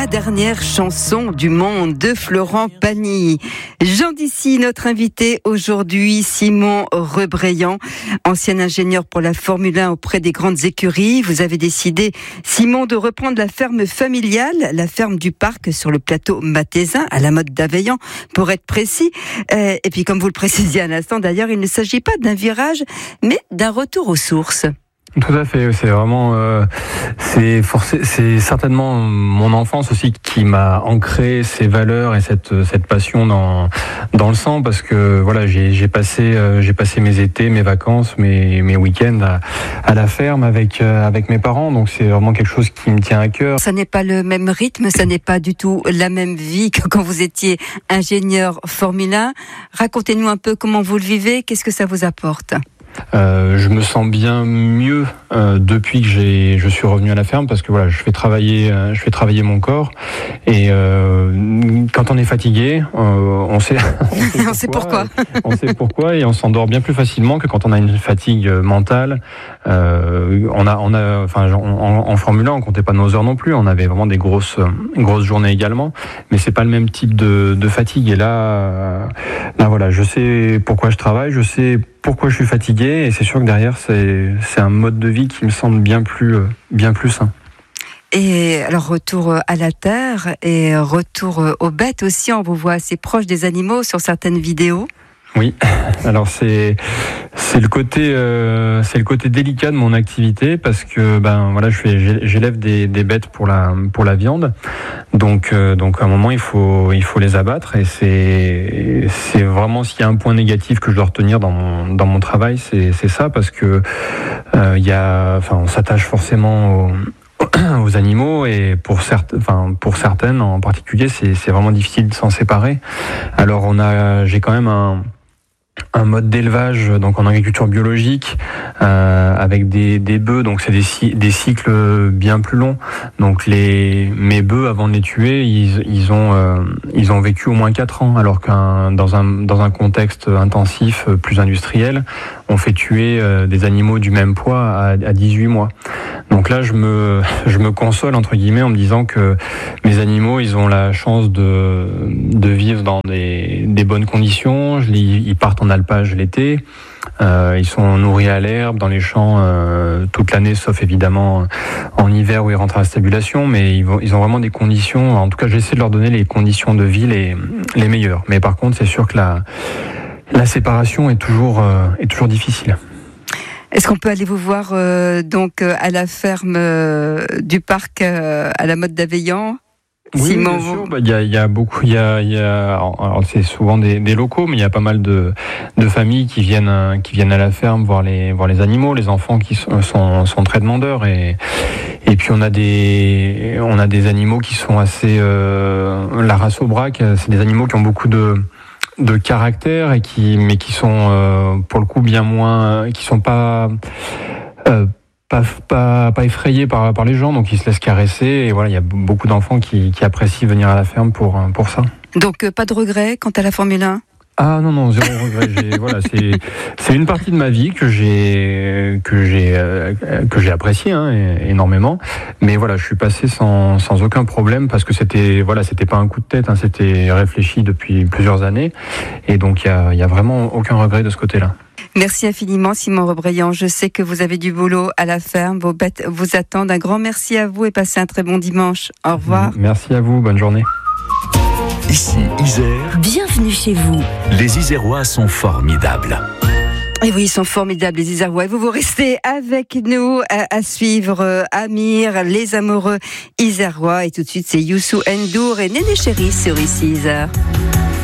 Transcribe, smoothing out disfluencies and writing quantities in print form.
La dernière chanson du monde de Florent Pagny. Jean Dissy, notre invité aujourd'hui, Simon Rebraillant, ancien ingénieur pour la Formule 1 auprès des grandes écuries. Vous avez décidé, Simon, de reprendre la ferme familiale, la ferme du Parc sur le plateau Mathésin, à la Motte d'Aveillant, pour être précis. Et puis, comme vous le précisiez à l'instant, d'ailleurs, il ne s'agit pas d'un virage, mais d'un retour aux sources. Tout à fait, c'est vraiment, c'est certainement mon enfance aussi qui m'a ancré ces valeurs et cette passion dans le sang, parce que voilà, j'ai passé mes étés, mes vacances, mes week-ends à la ferme avec mes parents, donc c'est vraiment quelque chose qui me tient à cœur. Ça n'est pas le même rythme, ça n'est pas du tout la même vie que quand vous étiez ingénieur Formule 1. Racontez-nous un peu comment vous le vivez, qu'est-ce que ça vous apporte ? Je me sens bien mieux depuis que je suis revenu à la ferme, parce que voilà, je fais travailler mon corps, et quand on est fatigué, on sait pourquoi. On sait pourquoi, et on s'endort bien plus facilement que quand on a une fatigue mentale. En Formule 1, on comptait pas nos heures non plus, on avait vraiment des grosses journées également, mais c'est pas le même type de fatigue. Et là voilà, je sais pourquoi je travaille, je sais pourquoi je suis fatigué, et c'est sûr que derrière c'est un mode de vie qui me semble bien plus sain. Et alors, retour à la terre et retour aux bêtes aussi, on vous voit assez proche des animaux sur certaines vidéos. Oui, alors c'est le côté délicat de mon activité, parce que voilà, j'élève des bêtes pour la viande, donc à un moment il faut les abattre, et c'est vraiment, s'il y a un point négatif que je dois retenir dans mon travail, c'est ça, parce que on s'attache forcément aux animaux, et pour certaines en particulier, c'est vraiment difficile de s'en séparer. Alors j'ai quand même un mode d'élevage, donc en agriculture biologique, avec des bœufs, donc c'est des cycles bien plus longs. Donc mes bœufs, avant de les tuer, ils ont vécu au moins 4 ans, alors dans un contexte intensif, plus industriel, on fait tuer des animaux du même poids à 18 mois. Donc là, je me console entre guillemets en me disant que mes animaux, ils ont la chance de vivre dans des bonnes conditions. Ils partent en alpage l'été. Ils sont nourris à l'herbe dans les champs toute l'année, sauf évidemment en hiver où ils rentrent à la stabulation. Mais ils ont vraiment des conditions. En tout cas, j'essaie de leur donner les conditions de vie les meilleures. Mais par contre, c'est sûr que la séparation est toujours difficile. Est-ce qu'on peut aller vous voir donc à la ferme du Parc à la Motte d'Aveillant? Oui, Simon, bien sûr. Il y a beaucoup. Alors c'est souvent des locaux, mais il y a pas mal de familles qui viennent à la ferme voir les animaux, les enfants qui sont très demandeurs, et puis on a des animaux qui sont assez la race Aubrac. C'est des animaux qui ont beaucoup de caractère, et qui sont pour le coup bien moins, qui sont pas effrayés par les gens, donc ils se laissent caresser, et voilà, il y a beaucoup d'enfants qui apprécient venir à la ferme pour ça. Donc pas de regret quant à la Formule 1? Ah non, zéro regret. Voilà, c'est une partie de ma vie que j'ai apprécié énormément. Mais voilà, je suis passé sans aucun problème, parce que c'était pas un coup de tête, c'était réfléchi depuis plusieurs années, et donc il y a vraiment aucun regret de ce côté-là. Merci infiniment, Simon Rebraillant. Je sais que vous avez du boulot à la ferme, vos bêtes vous attendent. Un grand merci à vous, et passez un très bon dimanche. Au revoir. Merci à vous, bonne journée. Ici Isère. Bienvenue chez vous. Les Isérois sont formidables. Et oui, ils sont formidables, les Isérois. Et vous restez avec nous à suivre Amir, les amoureux Isérois. Et tout de suite, c'est Youssou N'Dour et Néné Chéri sur Ici Isère.